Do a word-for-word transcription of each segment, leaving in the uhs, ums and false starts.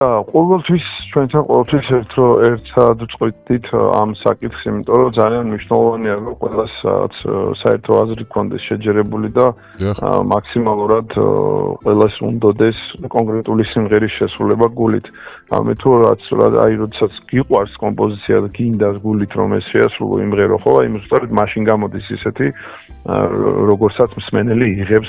ყოველთვის ჩვენთან ყოველთვის ერთ ერთად წყვიტით ამ საკითხს, იმიტომ რომ ძალიან მნიშვნელოვანია რომ ყველას საერთო აზრი კონდეს შეჯერებული და მაქსიმალურად ყველას უნდოდეს კონკრეტული სიმღერის შესრულება გულით. ამით თუ რაც აი როდესაც გიყვარს კომპოზიცია და გინდას გულით რომ ეს შეასრულო იმღერო ხო, აი მუსიკალურად მაშინ გამოდის ისეთი როგორცაც მსმენელი იღებს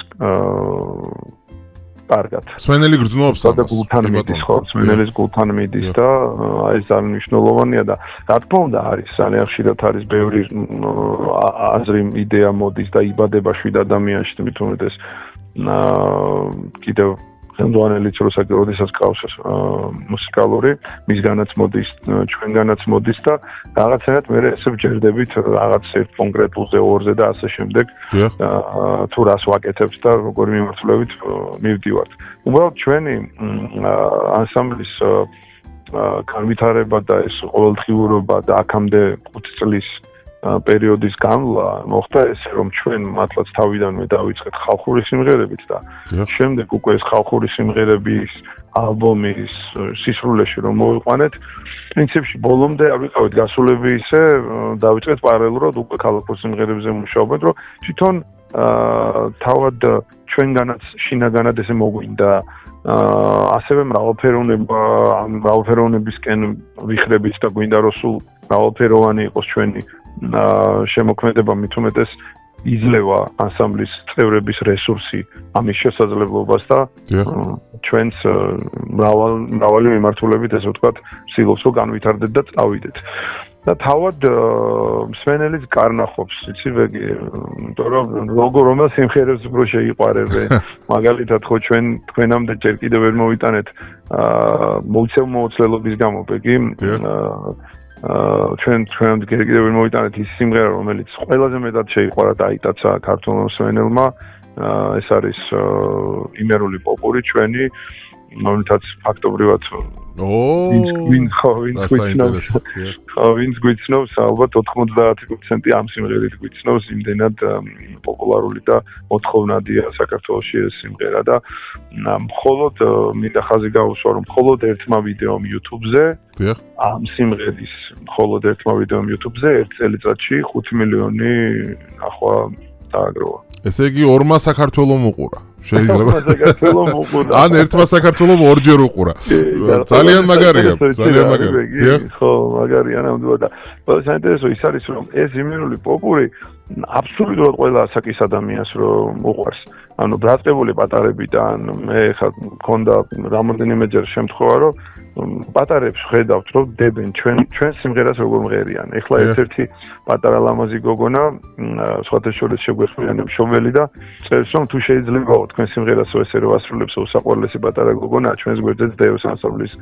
კარგად. მსმენელი გრძნობს ამას. გულთან მიდის ხო, მსმენელის გულთან მიდის და აი ეს ძალიან მნიშვნელოვანია და რა თქმა უნდა არის ძალიან ხშირად არის ბევრი აზრი იდეა მოდის და იბადება შვიდ ადამიანში თუმცა უმეტეს კიდევ ხელმძღვანელიც როდესაც ყავს მუსიკალური მისგანაც მოდის ჩვენგანაც მოდის და რაღაცნაირად მე ესე ვჯერდებით რაღაც ერთ კონკრეტულზე ორზე და ასე შემდეგ თუ რას ვაკეთებთ და როგორი მიმართულებით მივდივართ. უბრალოდ ჩვენი ანსამბლის განვითარება და ეს ყოველდღიურობა და აქამდე ხუთი წლის პერიოდის განმლა მოხდა ესე რომ ჩვენ მართლაც თავიდანვე დავიწყეთ ხალხური სიმღერებით და შემდეგ უკვე ეს ხალხური სიმღერების ალბომის სისრულეში რომ მოვიყვანეთ პრინციპში ბოლომდე არ ვიყავით გასულები ისე დავიწყეთ პარალელურად უკვე ხალხურ სიმღერებზე მუშაობთ რომ თვითონ თავად ჩვენგანაც შინაგანად ესე მოგვინდა ასევე მრავალფეროვნება მრავალფეროვნებისკენ ვიხრებით და გვინდა რომ სულ მრავალფეროვანი იყოს ჩვენი შემოქმედება მით უმეტეს იძლევა ანსამბლის წევრების რესურსი ამის შესაძლებლობას და ჩვენს მრავალ მრავალი მიმართულებით ესე ვთქვათ სიგელს რომ განვითარდეთ და წავიდეთ და თავად მსმენელის კარნახობს იცი ვეგი იმიტომ რომ როგორ რომელ სიმღერებს უფრო შეიყვარებენ მაგალითად ხო ჩვენ თქვენამდე ჯერ კიდევ ვერ მოვიტანეთ მოუცემ მოუცლელობის გამო ვეგი ჩვენ ჩვენ კიდევ ვერ მოვიტანეთ ის სიმღერა რომელიც ყველაზე მეტად შეიყვარა და აიტაცა ქართულმა მსმენელმა ეს არის იმერული პოპური ჩვენი რომელთაც ფაქტობრივად ვინ ხო ვინ გვიცნობს ხო ვინ გვიცნობს ალბათ ოთხმოცდაათი პროცენტი ამ სიმღერით გვიცნობს იმდენად პოპულარული და მოთხოვნადია საქართველოში ეს სიმღერა და მხოლოდ მინდა ხაზი გაუსვა რომ მხოლოდ ერთმა ვიდეომ YouTube-ზე ამ სიმღერის მხოლოდ ერთმა ვიდეომ YouTube-ზე ერთ წელიწადში ხუთი მილიონი ახლა დააგროვა. ესე იგი ორმა საქართველომ უყურა. შეიძლება საქართველომ უყურა. ან ერთმა საქართველომ ორჯერ უყურა. ძალიან მაგარია, ძალიან მაგარია. ხო, მაგარია ნამდვილად. საინტერესო ის არის რომ ეს იმერული პოპური აბსოლუტურად ყველა ასაკის ადამიანს რომ უყვარს. ანუ ბრატყებული პატარებიდან მე ხა მქონდა რამოდენიმეჯერ შემთხვევა რომ პატარებს ხედავთ რომ დებენ ჩვენ ჩვენ სიმღერას როგორ მღერიან. ეხლა ერთ-ერთი პატარა ლამაზი გოგონა სხვათა შორის შეგვეხმიანებ შობელი და წერს რომ თუ შეიძლებაო თქვენ სიმღერასო ესე რომ ასრულებს უსაყვარლესი პატარა გოგონა ჩვენს გვერდზე დევს ანსამბლის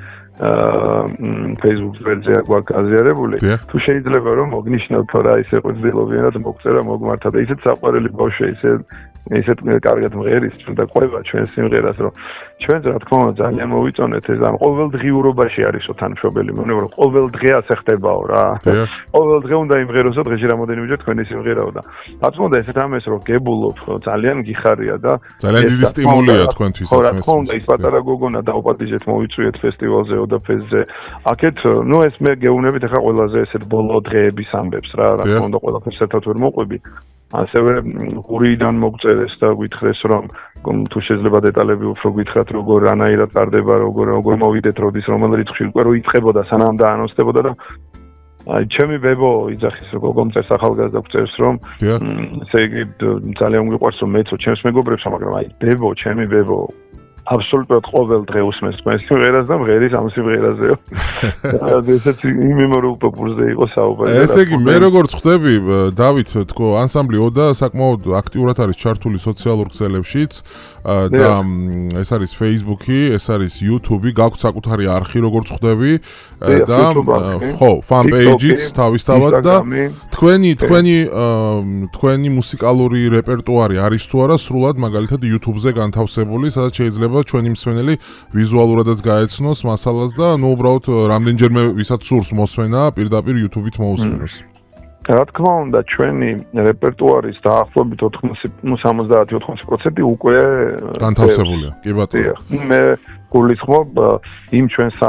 Facebook გვერდზე აქვს აზიარებული თუ შეიძლება რომ მოგნიშნოთ რა ისე ყვრძილობიანად მოგწერა მოგმართა და ისეთ საყვარელი ბავშვი ისე ისეთ კარგად მღერის და ყვება ჩვენ სიმღერას რომ ჩვენც რა თქმა უნდა ძალიან მოვიწონეთ ეს ამ ყოველდღიურობაში არისო თანმშობელი მოგნება რომ ყოველ დღე ასე ხდებაო რა ყოველ დღე უნდა იმღეროსო დღეში რამოდენიმეჯერ თქვენი სიმღერაო და რა თქმა უნდა ესეთ ამას რომ გებულობ ძალიან გიხარია და ძალიან დიდი სტიმულია თქვენთვისაც რა თქმა უნდა ის პატარა გოგონა დაუპატიჟეთ მოვიწვიეთ ფესტივალზე ოდაფესზე აქეთ ნუ ეს მე გეუბნებით ახლა ყველაზე ესეთ ბოლო დღეების ამბებს რა რა თქმა უნდა ყველაფერს ერთად ვერ მოყვები ასევე გურიდან მოგწერეს და გითხრეს რომ თუ შეიძლება დეტალები უფრო გითხრათ როგორ რანაირად ტარდება როგორ როგორ მოვიდეთ როდის რომელ რიცხვში უკვე რო იწყებოდა სანამ დაანონსდებოდა და აი ჩემი ბებო იძახის რომ გოგომ წერს ახალგაზრდა წერს რომ ესე იგი ძალიან მიყვარს რომ მეცო ჩემს მეგობრებს მაგრამ აი ბებო ჩემი ბებო აბსოლუტურად ყოველ დღე უსმენს თქვენს სიმღერას და მღერის ამ სიმღერაზეო. ესეც იმემორულ პოპულზე იყო საუბარი. ესე იგი მე როგორც ხვდები დავით თქო ანსამბლი ოდა საკმაოდ აქტიურად არის ჩართული სოციალურ ქსელებშიც და ეს არის Facebook-ი, ეს არის YouTube-ი, გაქვთ საკუთარი არხი როგორც ხვდები და ხო, fan page-იც თავისთავად და თქვენი თქვენი თქვენი მუსიკალური რეპერტუარი არის თუ არა სრულად მაგალითად YouTube-ზე განთავსებული, სადაც შეიძლება ჩვენი მსმენელი ვიზუალურადაც გაეცნოს მასალას და ნუ უბრალოდ რამდენჯერმე ვისაც სურს მოსმენა პირდაპირ YouTube-ით მოусმინოს. რა თქმა უნდა ჩვენი რეპერტუარის დაახლოებით ოცდაათი ოცდაოთხ პროცენტი უკვე განთავსებულია. კი ბატონო. მე გულისხმობ იმ ჩვენს